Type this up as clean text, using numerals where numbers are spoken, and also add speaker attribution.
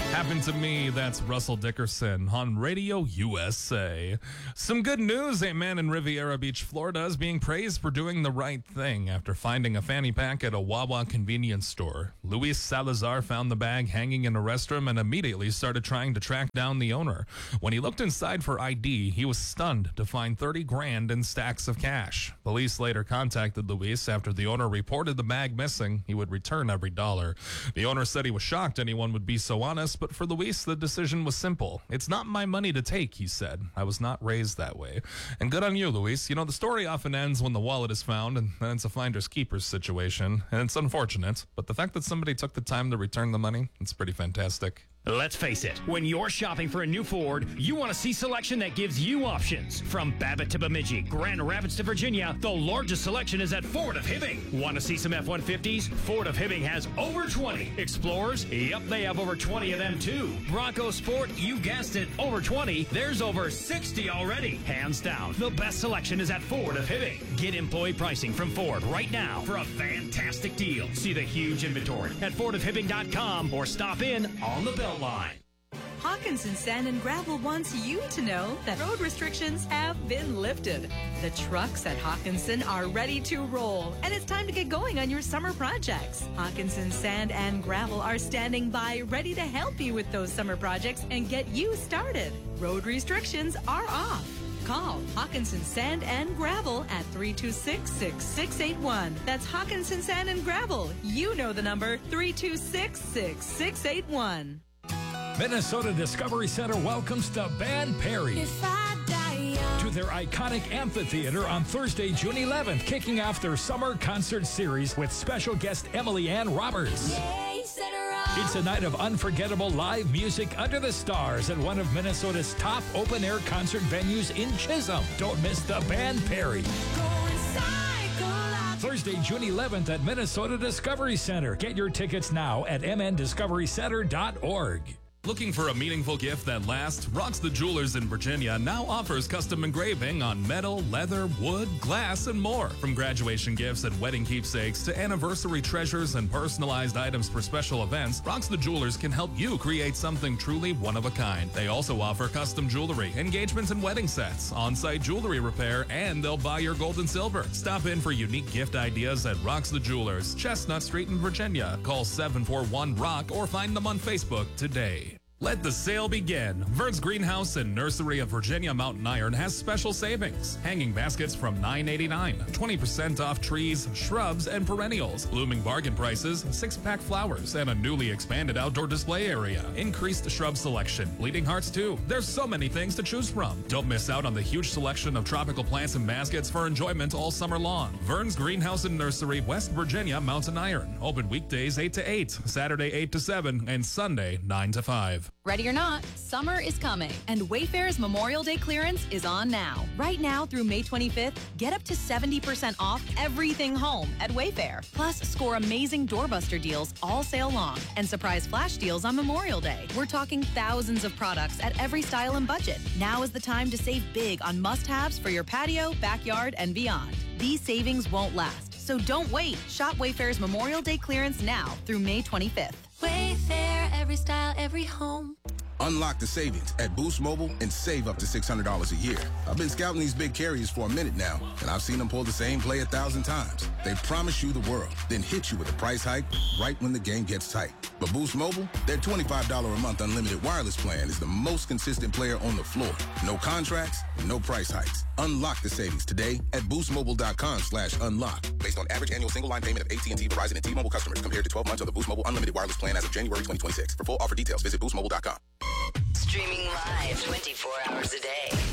Speaker 1: Happened to Me, that's Russell Dickerson on Radio USA. Some good news, a man in Riviera Beach, Florida is being praised for doing the right thing after finding a fanny pack at a Wawa convenience store. Luis Salazar found the bag hanging in a restroom and immediately started trying to track down the owner. When he looked inside for ID, he was stunned to find $30,000 in stacks of cash. Police later contacted Luis after the owner reported the bag missing. He would return every dollar. The owner said he was shocked anyone would be so honest, but for Luis, the decision was simple. It's not my money to take, he said. I was not raised that way. And good on you, Luis. You know, the story often ends when the wallet is found, and then it's a finder's keeper's situation. And it's unfortunate, but the fact that somebody took the time to return the money, it's pretty fantastic.
Speaker 2: Let's face it, when you're shopping for a new Ford, you want to see selection that gives you options. From Babbitt to Bemidji, Grand Rapids to Virginia, the largest selection is at Ford of Hibbing. Want to see some F-150s? Ford of Hibbing has over 20. Explorers? Yep, they have over 20 of them too. Bronco Sport? You guessed it, over 20. There's over 60 already. Hands down, the best selection is at Ford of Hibbing. Get employee pricing from Ford right now for a fantastic deal. See the huge inventory at fordofhibbing.com or stop in on the Beltline.
Speaker 3: Hawkinson Sand and Gravel wants you to know that road restrictions have been lifted. The trucks at Hawkinson are ready to roll, and it's time to get going on your summer projects. Hawkinson Sand and Gravel are standing by, ready to help you with those summer projects and get you started. Road restrictions are off. Call Hawkinson Sand and Gravel at 326-6681. That's Hawkinson Sand and Gravel. You know the number, 326-6681.
Speaker 4: Minnesota Discovery Center welcomes the band Perry to their iconic amphitheater on Thursday, June 11th, kicking off their summer concert series with special guest Emily Ann Roberts. It's a night of unforgettable live music under the stars at one of Minnesota's top open-air concert venues in Chisholm. Don't miss the band Perry. Thursday, June 11th at Minnesota Discovery Center. Get your tickets now at mndiscoverycenter.org.
Speaker 1: Looking for a meaningful gift that lasts? Rocks the Jewelers in Virginia now offers custom engraving on metal, leather, wood, glass, and more. From graduation gifts and wedding keepsakes to anniversary treasures and personalized items for special events, Rocks the Jewelers can help you create something truly one of a kind. They also offer custom jewelry, engagements and wedding sets, on-site jewelry repair, and they'll buy your gold and silver. Stop in for unique gift ideas at Rocks the Jewelers, Chestnut Street in Virginia. Call 741-ROCK or find them on Facebook today. Let the sale begin. Vern's Greenhouse and Nursery of Virginia Mountain Iron has special savings. Hanging baskets from $9.89. 20% off trees, shrubs, and perennials. Blooming bargain prices, 6-pack flowers, and a newly expanded outdoor display area. Increased shrub selection. Bleeding hearts too. There's so many things to choose from. Don't miss out on the huge selection of tropical plants and baskets for enjoyment all summer long. Vern's Greenhouse and Nursery, West Virginia Mountain Iron. Open weekdays 8 to 8, Saturday 8 to 7, and Sunday 9 to 5.
Speaker 5: Ready or not, summer is coming, and Wayfair's Memorial Day clearance is on now. Right now through May 25th, get up to 70% off everything home at Wayfair. Plus, score amazing doorbuster deals all sale long and surprise flash deals on Memorial Day. We're talking thousands of products at every style and budget. Now is the time to save big on must-haves for your patio, backyard, and beyond. These savings won't last, so don't wait. Shop Wayfair's Memorial Day clearance now through May 25th.
Speaker 6: Wayfair, every style, every home.
Speaker 7: Unlock the savings at Boost Mobile and save up to $600 a year. I've been scouting these big carriers for a minute now, and I've seen them pull the same play 1,000 times. They promise you the world, then hit you with a price hike right when the game gets tight. But Boost Mobile, their $25 a month unlimited wireless plan is the most consistent player on the floor. No contracts, no price hikes. Unlock the savings today at boostmobile.com/unlock. Based on average annual single line payment of AT&T, Verizon, and T-Mobile customers compared to 12 months of the Boost Mobile unlimited wireless plan as of January 2026. For full offer details, visit boostmobile.com.
Speaker 8: Streaming live 24 hours a day.